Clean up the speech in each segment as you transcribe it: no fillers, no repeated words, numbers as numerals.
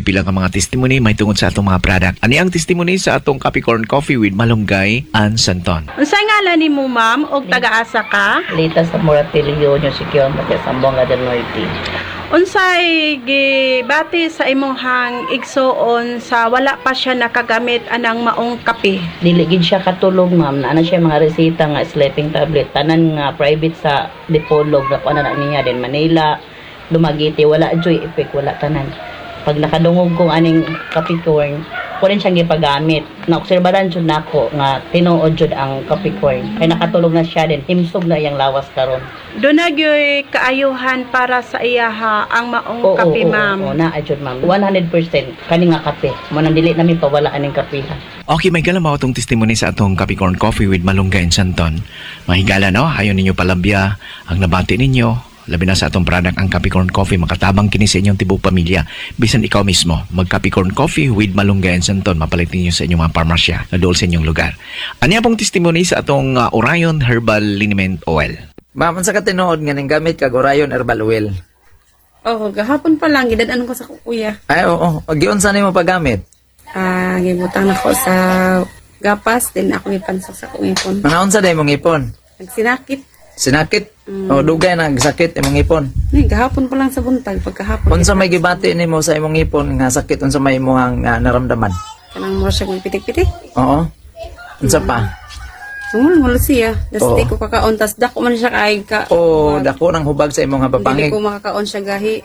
pipila ka mga testimony may tungod sa atong mga product. Ani ang testimony sa atong Capricorn Coffee with Malunggay and Santon. Unsay ngalan nimo ma'am og taga-asa ka? Lita sa Moratelio nyo si Kiyon Matias Ambonga del Norte. Unsay gibati sa imong igsuon sa wala pa siya nakagamit anang maong kape? Dili gid siya katulog ma'am, na siya mga resita nga sleeping tablet tanan nga private sa Dipolog na kuan na niya din Manila, Dumaguete, wala joy effect, wala tanan. Pag nakadungog ko aning Capricorn, kunin siyang gipagamit. Naobserbahan jud nako nga tinuod jud ang Capricorn. Kay nakatulog na siya din, himsog na iyang lawas karon. Do na gyoy kaayuhan para sa iyaha ang maong kape ma'am. Oo, naa jud ma'am. 100% kani nga kape. Mo nang dili namin pawalaan ning kape. Okay, may galamaw atong testimony sa atong Capricorn Coffee with Malunggay and Santon. Mahigala no, hayon ninyo palabya ang nabati ninyo. Labi na sa atong product ang Capricorn Coffee, makatabang kini sa inyong tibok pamilya. Bisan ikaw mismo, mag Capricorn Coffee with Malunggay and Santon, mapalit ninyo sa inyong mga parmasya na dool sa inyong lugar. Ano pong testimony sa atong Orion Herbal Liniment Oil? Ma'am, sa katinood nga ning gamit kag Orion Herbal Oil. Oh, gahapon pa lang gidadaan ko sa kuya. Ay, oo. Giun sa nimo paggamit? Gibutang ako sa gapas din ako gipansok sa kuipon. Manaon sa day mong ipon? Nagsinakit. Sinakit? O dugay nagsakit imong ipon? Gahapon pa lang sa buntag pagkahapon. Unsa may gibati nimo sa imong ipon nga sakit unsa may imong naramdaman? Kanang mo siya pitik-pitik. Oo. Unsa pa? Ngul siya. Das Oo. di ko kakaon tas dako man siya kaay ka. O dako nang hubag sa imong Hindi papangig. ko makakaon siya gahi.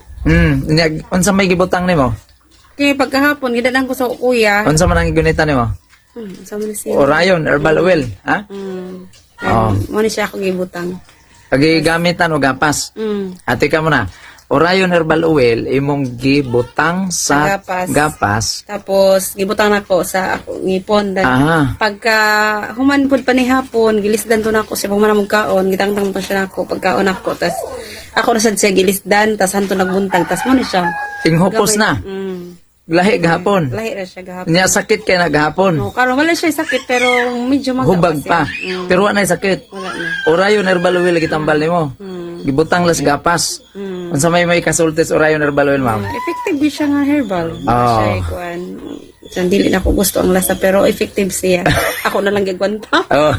Unsa may gibutang nimo? Kaya pagkahapon gidadaan ko sa kuya. Unsa man ang gunitan nimo? Sa man siya. Orion Herbal Oil, ha? Oo. Mo ni siya ako gibutang. Pagigamitan o gapas. Ate ka muna. Orion Herbal Oil imong gibutang sa gapas. Tapos gibutang nako sa ako ngipon. Aha. Pagka human pud pa ni hapon, gilisdan to nako siya pagmanamog kaon, gitangtang pa siya nako pagkaon ako tas ako na sad siya gilisdan tas hanto nagbuntag tas mo ni siya. Tinghupos na. Lahi gahapon. Lahi ra siya gahapon. Niya sakit kay na gahapon. No, karon wala siya sakit pero medyo Hubag pa. Pero wala na sakit. Wala na. Orion Herbal Oil gitambal nimo. Gibutang las gapas. Unsa may kasultes Orion Herbal Oil, ma'am? Effective siya nga herbal. Oo. Siya kuan. Dili na ko gusto ang lasa pero effective siya. Ako na lang gagwanta. Oh.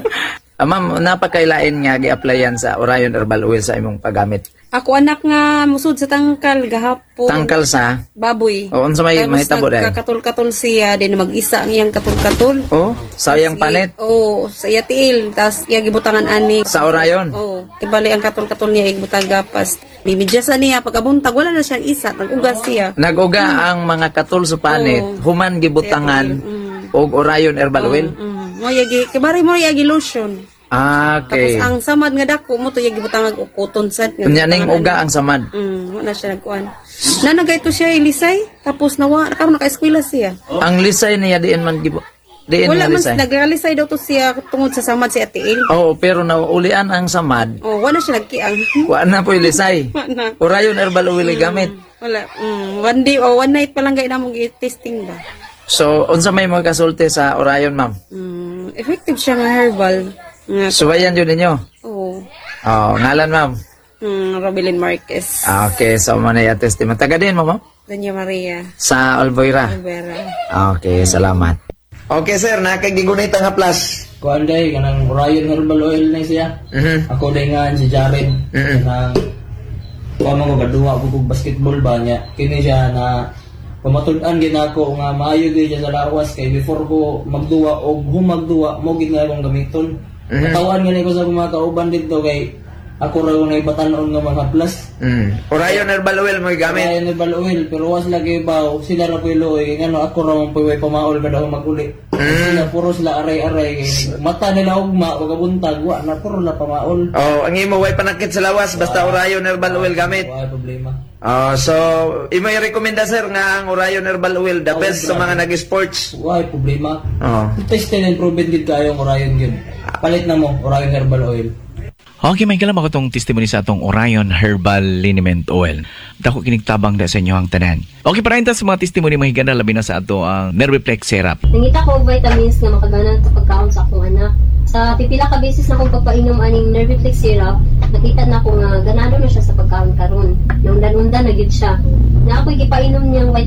Ma'am, napakailain nga gi-applyan sa Orion Herbal Oil sa imong paggamit. Ako anak nga musud sa tangkal gahapon. Tangkal sa Baboy. O unsa may mahitabo dai? Kakatol-katol siya din mag-isa ang iyang katol-katol. Oh, sayang panit. Sa iya tiil tas iya gibutangan ani. Sa Orion. Kibali ang katol-katol niya igibutang gapas. Bimidyasan niya pagkabuntag wala na siyang isa, nag-ugas siya. Nag-uga ang mga katul sa panit, human gibutangan og Orion Herbal Oil. Mo yagi kibari mo yagi lotion. Okay. Tapos ang samad nga dako mo to yagi butang og cotton sad. Unya ning uga ang samad. Wala siya nagkuan. Nanagay to siya ilisay tapos nawa karon naka-eskwela siya. Ang lisay niya diin man diin Wala nga man lisay. nagrealisay daw to siya tungod sa samad si Ate Il. Oo, pero nauulian ang samad. Wala siya nagkiang. Wa na po lisay. Wala. Orion Herbal Oil gamit. Wala. One day o one night pa lang gay namong i-testing ba. So, unsa may mga kasulti sa Orion, ma'am? Effective siya nga herbal. Suwayan yun ninyo? Oo. Oh, ngalan, ma'am? Robilyn Marquez. Okay, so mo na yung testimony. Taga din mo, ma'am? Doña Maria Sa Alboira? Rivera. Okay, salamat. Okay, sir, nakagigunit ang haplas. Kuan day kanang Orion Herbal Oil na siya. Ako day nga si Jared kanang kuan mo gaduha ko kog basketball ba niya. Kini siya na pamatud-an gid ako nga maayo gid siya sa lawas kay before ko magduwa og humagduwa mo gid nga akong gamiton. Katawan nga ko sa mga kauban dito kay ako raw na ipatanon nga mga plus. Orion Herbal Oil mo gamit. Orion Herbal Oil pero was lagi ba sila ra puloy ngano ako raw mo puy pamaol kada maguli. Sila puro sila aray-aray mata nila ugma o kabuntag wa na puro la pamaol. Oh, ang imo way panakit sa lawas basta Orion Herbal Oil gamit. Wala problema. So imo i-rekomenda sir nga ang Orion Herbal Oil the best sa mga nag-sports. Wala problema. Oh. Test and proven gid kayo ang Orion gyud. Palit na mo Orion Herbal Oil. Okay, may kalam ako itong testimony sa atong Orion Herbal Liniment Oil. Dako kinigtabang da sa inyo ang tanan. Okay, parahin ta sa mga testimony mahigana labi na sa ato ang Nerviplex Syrup. Nangita ko og vitamins nga makaganan sa pagkaon sa akong anak. Sa pipila ka beses na akong pagpainom aning Nerviplex Syrup, nakita na ko nga ganado na siya sa pagkaon karon. Nung undan na gyud siya. Na ako gipainom niyang